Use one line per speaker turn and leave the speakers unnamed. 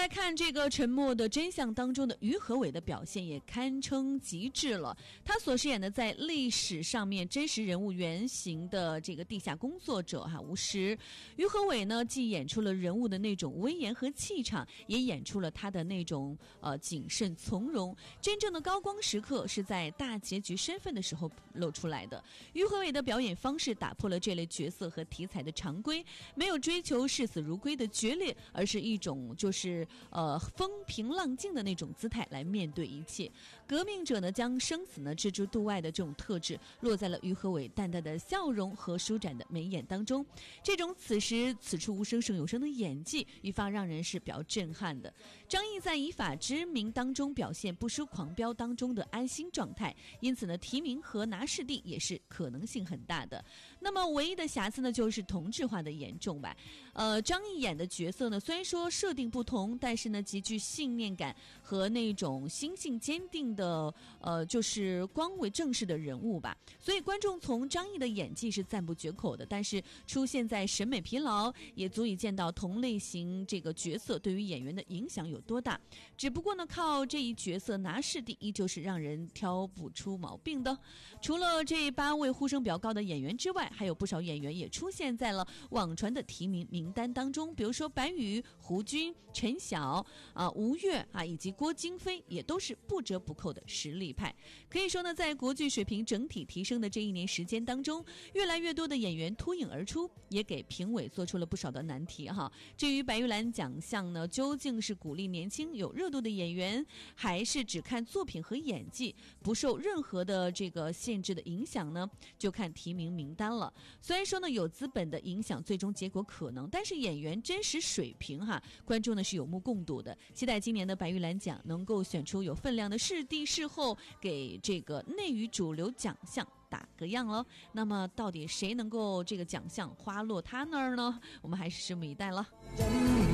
再看这个《沉默的真相》当中的于和伟的表现也堪称极致了。他所饰演的在历史上面真实人物原型的这个地下工作者吴石，于和伟呢既演出了人物的那种威严和气场，也演出了他的那种谨慎从容。真正的高光时刻是在大结局身份的时候露出来的。于和伟的表演方式打破了这类角色和题材的常规，没有追求视死如归的决裂，而是一种就是风平浪静的那种姿态来面对一切。革命者呢将生死呢置之度外的这种特质落在了于和伟淡淡的笑容和舒展的眉眼当中。这种此时此处无声胜有声的演技愈发让人是比较震撼的。张译在以法之名当中表现不输狂飙当中的安心状态，因此呢提名和拿视帝也是可能性很大的。那么唯一的瑕疵呢就是同质化的严重吧。张译演的角色呢虽然说设定不同，但是呢极具信念感和那种心性坚定的就是光伟正式的人物吧。所以观众从张译的演技是赞不绝口的，但是出现在审美疲劳也足以见到同类型这个角色对于演员的影响有多大。只不过呢靠这一角色拿视帝依旧是让人挑不出毛病的。除了这8位呼声比较高的演员之外，还有不少演员也出现在了网传的提名名单当中，比如说白宇、胡军、陈晓吴越以及郭京飞也都是不折不扣的实力派。可以说呢在国剧水平整体提升的这1年时间当中，越来越多的演员脱颖而出，也给评委做出了不少的难题哈。至于白玉兰奖项呢，究竟是鼓励年轻有热度的演员，还是只看作品和演技，不受任何的这个限制的影响呢？就看提名名单了。虽然说呢有资本的影响最终结果可能，但是演员真实水平观众呢是有目共睹的。期待今年的白玉兰奖能够选出有分量的视帝视后，给这个内娱主流奖项打个样了。那么到底谁能够这个奖项花落他那儿呢？我们还是拭目以待了。